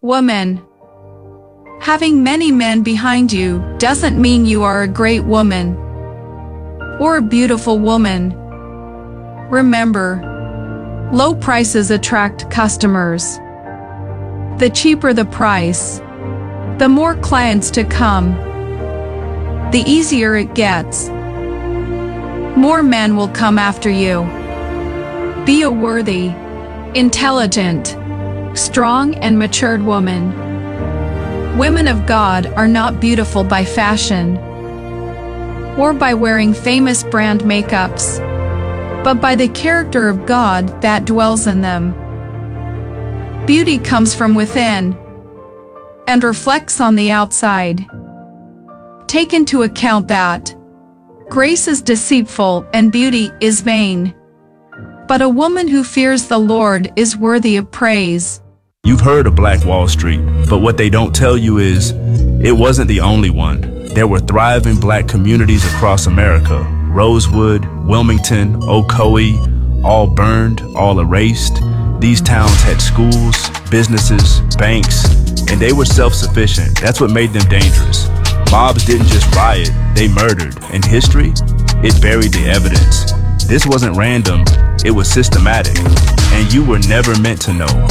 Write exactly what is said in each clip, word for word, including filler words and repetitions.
Woman. Having many men behind you doesn't mean you are a great woman or a beautiful woman. Remember, low prices attract customers. The cheaper the price, the more clients to come. The easier it gets, more men will come after you. Be a worthy, intelligent, strong and matured woman. Women of God are not beautiful by fashion or by wearing famous brand makeups, but by the character of God that dwells in them. Beauty comes from within and reflects on the outside. Take into account that grace is deceitful and beauty is vain, but a woman who fears the Lord is worthy of praise. You've heard of Black Wall Street, but what they don't tell you is it wasn't the only one. There were thriving black communities across America. Rosewood, Wilmington, Ocoee, all burned, all erased. These towns had schools, businesses, banks, and they were self-sufficient. That's what made them dangerous. Mobs didn't just riot, they murdered. And history, it buried the evidence. This wasn't random, it was systematic. And you were never meant to know.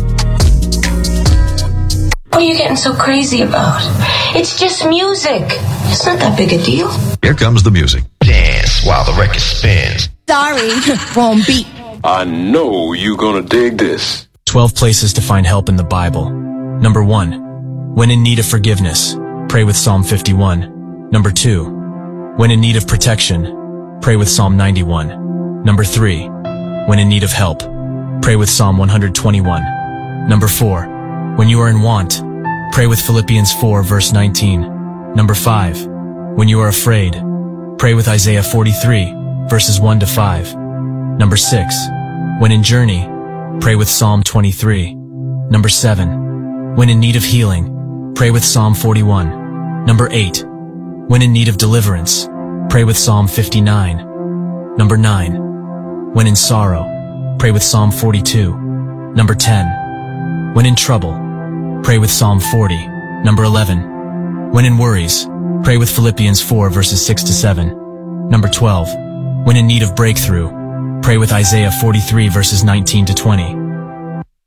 What are you getting so crazy about? It's just music. It's not that big a deal. Here comes the music. Dance while the record spins. Sorry, wrong beat. I know you're gonna dig this. twelve places to find help in the Bible. Number one, when in need of forgiveness, pray with Psalm fifty-one. Number two, when in need of protection, pray with Psalm ninety-one. Number three, when in need of help, pray with Psalm one hundred twenty-one. Number four, when you are in want, pray with Philippians four verse nineteen. Number five, when you are afraid, pray with Isaiah forty-three verses one to five. Number six, when in journey, pray with Psalm twenty-three. Number seven, when in need of healing, pray with Psalm forty-one. Number eight, when in need of deliverance, pray with Psalm fifty-nine. Number nine, when in sorrow, pray with Psalm forty-two. Number ten, when in trouble, pray with Psalm forty. Number eleven, when in worries, pray with Philippians four verses six to seven. Number twelve, when in need of breakthrough, pray with Isaiah forty-three verses nineteen to twenty.